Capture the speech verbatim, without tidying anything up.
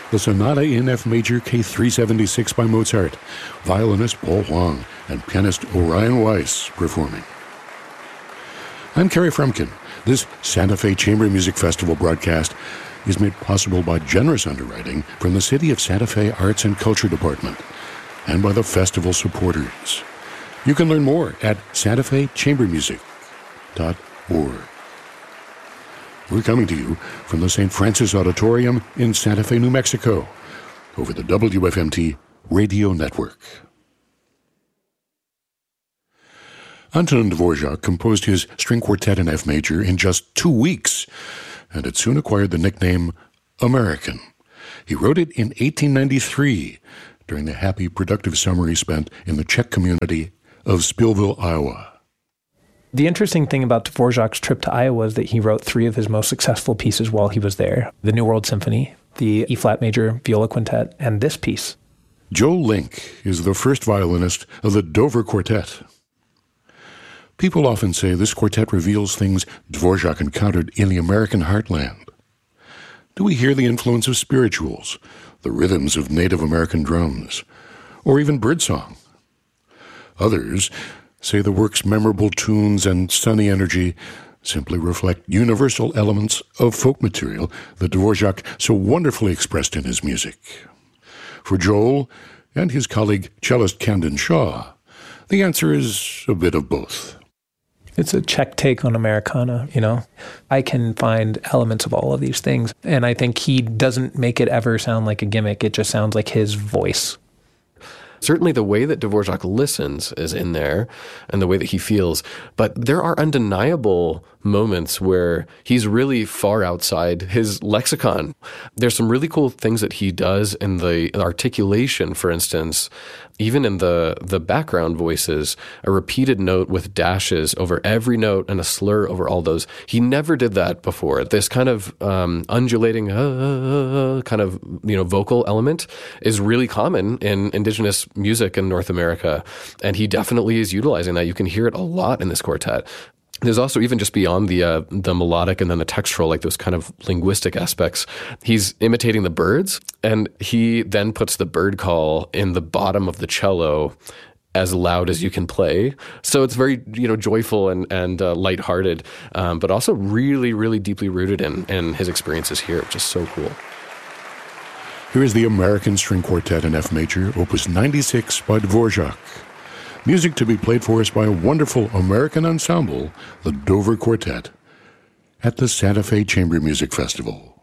the Sonata in F Major K three seventy-six by Mozart, violinist Paul Huang and pianist Orion Weiss performing. I'm Kerry Frumkin. This Santa Fe Chamber Music Festival broadcast is made possible by generous underwriting from the City of Santa Fe Arts and Culture Department and by the festival supporters. You can learn more at santa fe chamber music dot org. We're coming to you from the Saint Francis Auditorium in Santa Fe, New Mexico, over the W F M T radio network. Anton Dvorak composed his string quartet in F major in just two weeks, and it soon acquired the nickname American. He wrote it in eighteen ninety-three, during the happy, productive summer he spent in the Czech community of Spillville, Iowa. The interesting thing about Dvorak's trip to Iowa is that he wrote three of his most successful pieces while he was there: the New World Symphony, the E-flat major viola quintet, and this piece. Joe Link is the first violinist of the Dover Quartet. People often say this quartet reveals things Dvorak encountered in the American heartland. Do we hear the influence of spirituals, the rhythms of Native American drums, or even birdsong? Others say the work's memorable tunes and sunny energy simply reflect universal elements of folk material that Dvorak so wonderfully expressed in his music. For Joel and his colleague cellist Camden Shaw, the answer is a bit of both. It's a Czech take on Americana, you know. I can find elements of all of these things, and I think he doesn't make it ever sound like a gimmick. It just sounds like his voice. Certainly the way that Dvorak listens is in there and the way that he feels. But there are undeniable moments where he's really far outside his lexicon. There's some really cool things that he does in the articulation, for instance, even in the, the background voices, a repeated note with dashes over every note and a slur over all those. He never did that before. This kind of um, undulating uh, kind of you know vocal element is really common in indigenous music in North America, and he definitely is utilizing that. You can hear it a lot in this quartet. There's also, even just beyond the uh, the melodic and then the textural, like those kind of linguistic aspects, he's imitating the birds, and he then puts the bird call in the bottom of the cello as loud as you can play. So it's very, you know, joyful and, and uh, lighthearted, um, but also really, really deeply rooted in, in his experiences here, which is so cool. Here is the American String Quartet in F Major, Opus ninety-six by Dvorak. Music to be played for us by a wonderful American ensemble, the Dover Quartet, at the Santa Fe Chamber Music Festival.